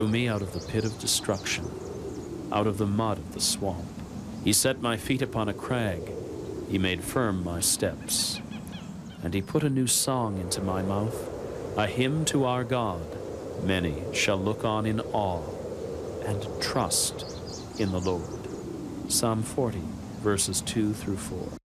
me out of the pit of destruction, out of the mud of the swamp. He set my feet upon a crag. He made firm my steps. And he put a new song into my mouth, a hymn to our God. Many shall look on in awe and trust in the Lord. Psalm 40, verses 2 through 4.